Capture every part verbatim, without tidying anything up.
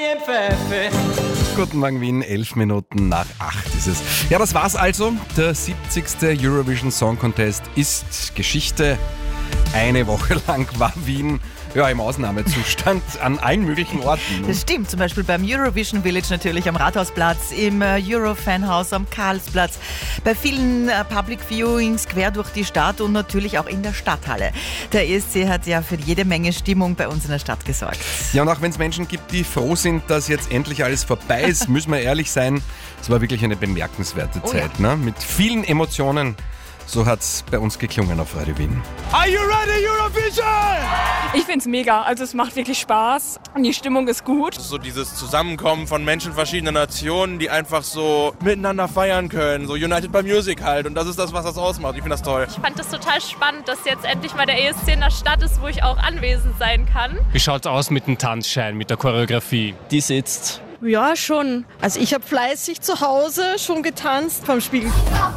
Guten Morgen Wien, elf Minuten nach acht ist es. Ja, das war's also. Der siebzigste Eurovision Song Contest ist Geschichte. Eine Woche lang war Wien ja, im Ausnahmezustand an allen möglichen Orten. Das stimmt, zum Beispiel beim Eurovision Village natürlich am Rathausplatz, im Euro-Fanhaus am Karlsplatz, bei vielen Public Viewings quer durch die Stadt und natürlich auch in der Stadthalle. Der E S C hat ja für jede Menge Stimmung bei uns in der Stadt gesorgt. Ja, und auch wenn es Menschen gibt, die froh sind, dass jetzt endlich alles vorbei ist, müssen wir ehrlich sein, es war wirklich eine bemerkenswerte Zeit, oh ja. ne? Mit vielen Emotionen. So hat's bei uns geklungen auf Radio Wien. Are you ready, Eurovision? Ich find's mega, also es macht wirklich Spaß und die Stimmung ist gut. So dieses Zusammenkommen von Menschen verschiedener Nationen, die einfach so miteinander feiern können, so United by Music halt, und das ist das, was das ausmacht. Ich finde das toll. Ich fand das total spannend, dass jetzt endlich mal der E S C in der Stadt ist, wo ich auch anwesend sein kann. Wie schaut's aus mit dem Tanzschein, mit der Choreografie? Die sitzt. Ja, schon. Also ich habe fleißig zu Hause schon getanzt vom Spiegel.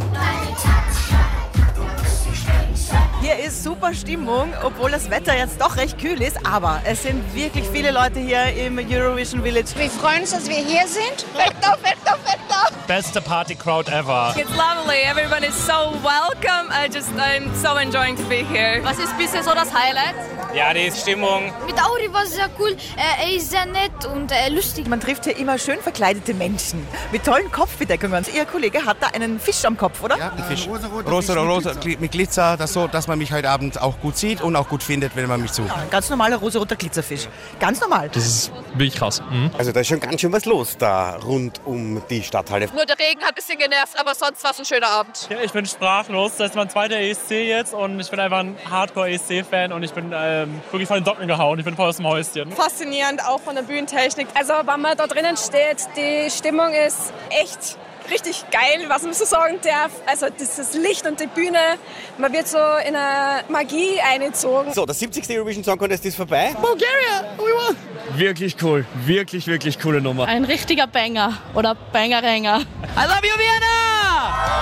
Hier ist super Stimmung, obwohl das Wetter jetzt doch recht kühl ist, aber es sind wirklich viele Leute hier im Eurovision Village. Wir freuen uns, dass wir hier sind. Wetter, Wetter, Wetter. Beste Party crowd ever. It's lovely, everybody is so welcome. I just, I'm so enjoying to be here. Was ist bisher so das Highlight? Ja, die Stimmung. Mit Auri war es sehr cool. Er ist sehr nett und äh, lustig. Man trifft hier immer schön verkleidete Menschen mit tollen Kopfbedeckungen. Ihr Kollege hat da einen Fisch am Kopf, oder? Ja, ein Fisch. Rosa, rosa, rosa, rosa mit Glitzer, das so, dass man mich heute Abend auch gut sieht und auch gut findet, wenn man mich sucht. Ja, ein ganz normaler rosa-roter Glitzerfisch. Ganz normal. Das ist wirklich krass. Mhm. Also da ist schon ganz schön was los da rund um die Stadthalle. Nur der Regen hat ein bisschen genervt, aber sonst war es ein schöner Abend. Ja, ich bin sprachlos. Das ist mein zweiter E S C jetzt und ich bin einfach ein Hardcore-E S C-Fan und ich bin ähm, wirklich von den Socken gehauen. Ich bin voll aus dem Häuschen. Faszinierend, auch von der Bühnentechnik. Also wenn man da drinnen steht, die Stimmung ist echt richtig geil, was man so sagen darf. Also das Licht und die Bühne, man wird so in eine Magie eingezogen. So, der siebzigste Eurovision Song Contest ist vorbei. Bulgaria, we won! Wirklich cool. Wirklich, wirklich coole Nummer. Ein richtiger Banger oder Bangerränger. I love you, Vienna!